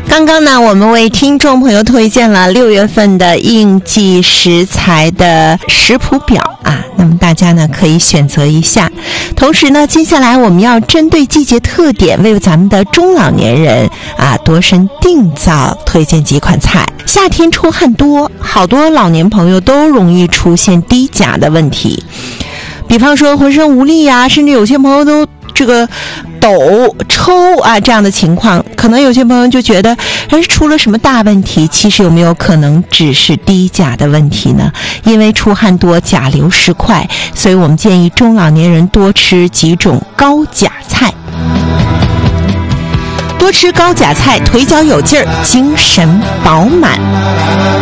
刚刚呢，我们为听众朋友推荐了6月份的应季食材的食谱表啊，那么大家呢可以选择一下。同时呢，接下来我们要针对季节特点，为咱们的中老年人啊度身订造推荐几款菜。夏天出汗多，好多老年朋友都容易出现低钾的问题，比方说浑身无力啊，甚至有些朋友都这个抖抽啊这样的情况，可能有些朋友就觉得还是出了什么大问题，其实有没有可能只是低钾的问题呢？因为出汗多，钾流失快，所以我们建议中老年人多吃几种高钾菜。多吃高钾菜，腿脚有劲儿，精神饱满。